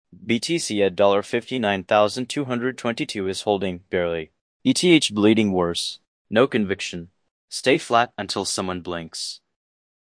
BTC at $59,222 is holding, barely. ETH bleeding worse. No conviction. Stay flat until someone blinks.